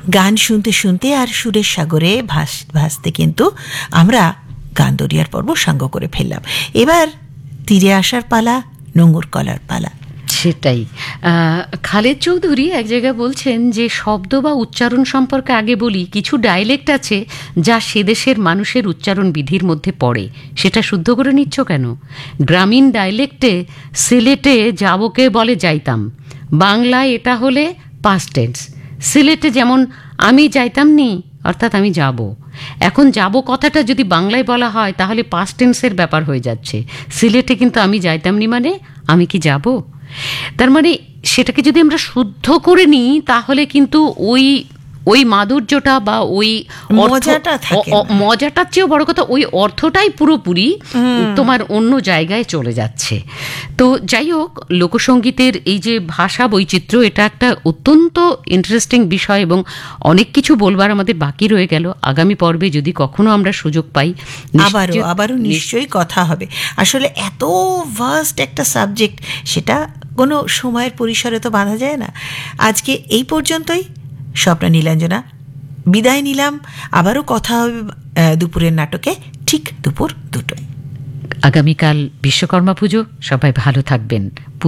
গান শুনতে শুনতে আর সুরের সাগরে ভাসতে কিন্তু আমরা গান দরিয়ার পর্ব সাঙ্গ করে ফেললাম। এবার তীরে আসার পালা, নোঙর কলার পালা। সেটাই। খালেদ চৌধুরী এক জায়গায় বলছেন যে শব্দ বা উচ্চারণ সম্পর্কে আগে বলি, কিছু ডায়ালেক্ট আছে যা সে দেশের মানুষের উচ্চারণ বিধির মধ্যে পড়ে, সেটা শুদ্ধ করে নিচ্ছ কেন? গ্রামীণ ডায়ালেক্টে সিলেটে যাবকে বলে যাইতাম, বাংলায় এটা হলে পাস্ট টেন্স। সিলেটে যেমন আমি যাইতাম নি, অর্থাৎ আমি যাব। এখন যাব কথাটা যদি বাংলায় বলা হয় তাহলে পাস্ট টেন্সের ব্যাপার হয়ে যাচ্ছে। সিলেটে কিন্তু আমি যাইতাম নি মানে আমি কি যাব? তার মানে সেটাকে যদি আমরা শুদ্ধ করে নিই তাহলে কিন্তু ওই মাধুর্যটা বা ওই মজাটার চেয়েও বড় কথা ওই অর্থটাই পুরোপুরি তোমার অন্য জায়গায় চলে যাচ্ছে। তো যাই হোক, লোকসঙ্গীতের এই যে ভাষা বৈচিত্র্য, এটা একটা অত্যন্ত ইন্টারেস্টিং বিষয় এবং অনেক কিছু বলবার আমাদের বাকি রয়ে গেল। আগামী পর্বে যদি কখনো আমরা সুযোগ পাই আবারও নিশ্চয়ই কথা হবে। আসলে এত ভাস্ট একটা সাবজেক্ট, সেটা কোনো সময়ের পরিসরে তো বাঁধা যায় না। আজকে এই পর্যন্তই। স্বপ্না নীলাঞ্জনা বিদায় নিলাম। আবারও কথা হবে দুপুরের নাটকে ঠিক দুপুর 2টায়। আগামীকাল বিশ্বকর্মা পুজো, সবাই ভালো থাকবেন।